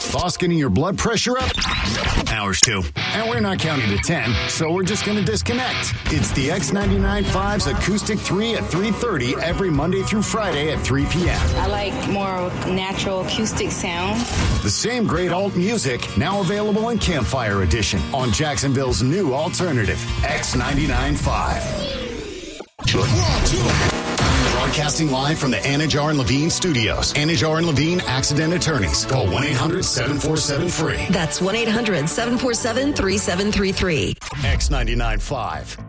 Boss getting your blood pressure up? Ours too. And we're not counting to 10, so we're just going to disconnect. It's the X99.5's Acoustic 3 at 3:30 every Monday through Friday at 3 p.m. I like more natural acoustic sound. The same great alt music, now available in Campfire Edition on Jacksonville's new alternative, X99.5. Broadcasting live from the Anajar and Levine studios. Anajar and Levine Accident Attorneys. Call 1-800-747-FREE. That's 1-800-747-3733. X99.5.